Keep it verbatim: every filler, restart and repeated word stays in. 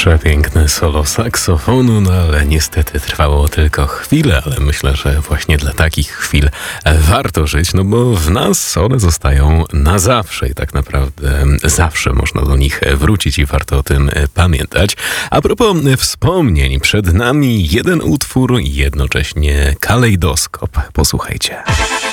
Przepiękne solo saksofonu, no ale niestety trwało tylko chwilę, ale myślę, że właśnie dla takich chwil warto żyć, no bo w nas one zostają na zawsze i tak naprawdę zawsze można do nich wrócić i warto o tym pamiętać. A propos wspomnień, przed nami jeden utwór i jednocześnie kalejdoskop. Posłuchajcie.